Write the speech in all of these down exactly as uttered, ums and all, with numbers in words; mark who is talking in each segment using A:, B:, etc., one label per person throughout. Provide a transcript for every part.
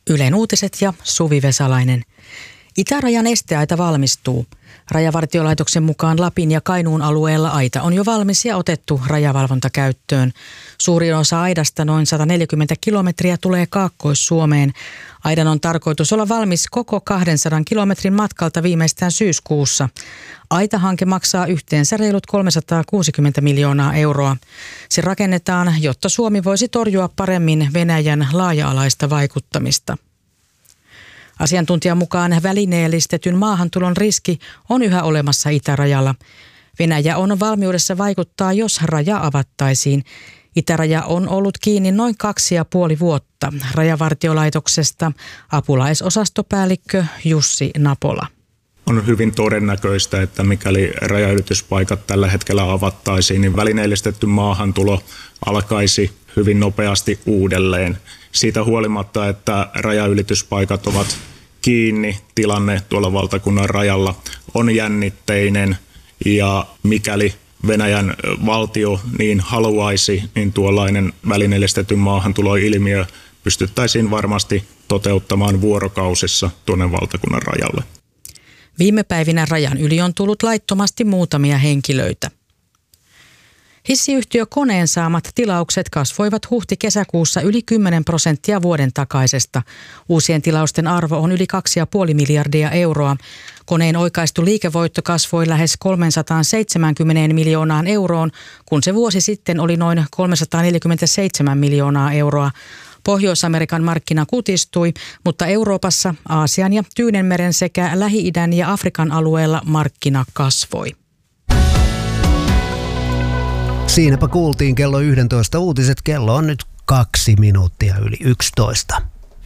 A: Ylen uutiset ja Suvi Vesalainen. Itärajan esteaita valmistuu. Rajavartiolaitoksen mukaan Lapin ja Kainuun alueella aita on jo valmis ja otettu rajavalvontakäyttöön. Suurin osa aidasta, noin sata neljäkymmentä kilometriä, tulee Kaakkois-Suomeen. Aidan on tarkoitus olla valmis koko kahdensadan kilometrin matkalta viimeistään syyskuussa. Aitahanke maksaa yhteensä reilut kolmesataakuusikymmentä miljoonaa euroa. Se rakennetaan, jotta Suomi voisi torjua paremmin Venäjän laaja-alaista vaikuttamista. Asiantuntijan mukaan välineellistetyn maahantulon riski on yhä olemassa itärajalla. Venäjä on valmiudessa vaikuttaa, jos raja avattaisiin. Itäraja on ollut kiinni noin kaksi ja puoli vuotta. Rajavartiolaitoksesta apulaisosastopäällikkö Jussi Napola.
B: On hyvin todennäköistä, että mikäli rajanylityspaikat tällä hetkellä avattaisiin, niin välineellistetty maahantulo alkaisi hyvin nopeasti uudelleen. Siitä huolimatta, että rajanylityspaikat ovat kiinni, tilanne tuolla valtakunnan rajalla on jännitteinen ja mikäli Venäjän valtio niin haluaisi, niin tuollainen välineellistetyn maahantuloilmiö pystyttäisiin varmasti toteuttamaan vuorokausissa tuonne valtakunnan rajalle.
A: Viime päivinä rajan yli on tullut laittomasti muutamia henkilöitä. Hissiyhtiö Koneen saamat tilaukset kasvoivat huhti-kesäkuussa yli kymmenen prosenttia vuoden takaisesta. Uusien tilausten arvo on yli kaksi pilkku viisi miljardia euroa. Koneen oikaistu liikevoitto kasvoi lähes kolmesataaseitsemänkymmentä miljoonaan euroon, kun se vuosi sitten oli noin kolmesataaneljäkymmentäseitsemän miljoonaa euroa. Pohjois-Amerikan markkina kutistui, mutta Euroopassa, Aasian ja Tyynenmeren sekä Lähi-idän ja Afrikan alueella markkina kasvoi.
C: Siinäpä kuultiin kello yksitoista uutiset. Kello on nyt kaksi minuuttia yli yksitoista.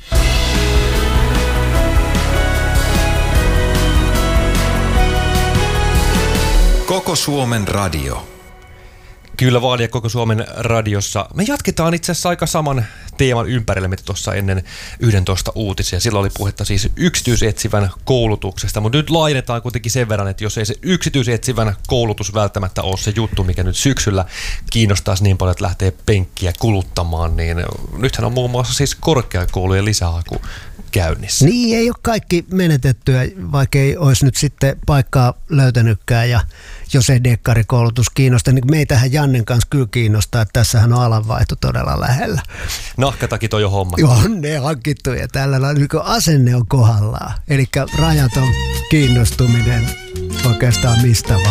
D: Koko Suomen radio.
E: Kyllä vaan, ja Koko Suomen radiossa. Me jatketaan itse asiassa aika saman teeman ympärille, mitä tuossa ennen yksitoista uutisia. Silloin oli puhetta siis yksityisetsivän koulutuksesta, mutta nyt laajennetaan kuitenkin sen verran, että jos ei se yksityisetsivän koulutus välttämättä ole se juttu, mikä nyt syksyllä kiinnostaisi niin paljon, että lähtee penkkiä kuluttamaan, niin nythän on muun muassa siis korkeakoulujen lisähaku käynnissä.
C: Niin, ei ole kaikki menetettyä, vaikka ei olisi nyt sitten paikkaa löytänytkään, ja jos ei dekkarikoulutus kiinnosta, niin meitähän Jannen kanssa kyllä kiinnostaa, että tässähän on alanvaihto todella lähellä.
E: Nahkatakit on jo homma.
C: On ne hankittu ja tällä niin asenne on kohdallaan. Eli rajaton kiinnostuminen oikeastaan mistä vaan.